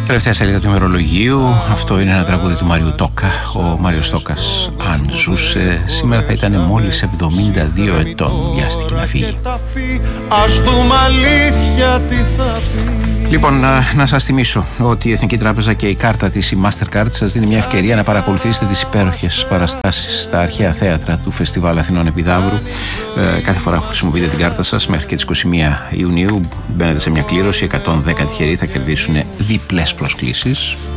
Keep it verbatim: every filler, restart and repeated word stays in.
Τελευταία σελίδα του ημερολογίου. Αυτό είναι ένα τραγούδι του Μάριου Τόκα. Ο Μάριος Τόκας, αν ζούσε σήμερα, θα ήταν μόλις εβδομήντα δύο ετών. Βιάστηκε να φύγει. Ας δούμε αλήθεια τι θα πει. Λοιπόν, να, να σας θυμίσω ότι η Εθνική Τράπεζα και η κάρτα της, η Mastercard, σας δίνει μια ευκαιρία να παρακολουθήσετε τις υπέροχες παραστάσεις στα αρχαία θέατρα του Φεστιβάλ Αθηνών Επιδαύρου. Ε, κάθε φορά που χρησιμοποιείτε την κάρτα σας μέχρι και τις είκοσι μία Ιουνίου μπαίνετε σε μια κλήρωση. εκατόν δέκα τυχεροί θα κερδίσουν διπλές προσκλήσεις.